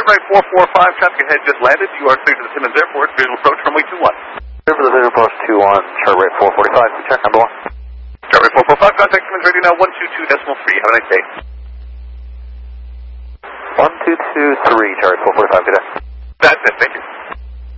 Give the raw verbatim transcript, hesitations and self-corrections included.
right four four five, traffic ahead just landed. You are clear to the Simmons Airport. Visual approach runway two one. Clear for the visual approach two one, chart rate four forty-five, check number one. Chart rate four four five, contact Simmons radio now one two two decimal three. Have a nice day. one two two three, chart rate four forty-five, good day. That's it, thank you.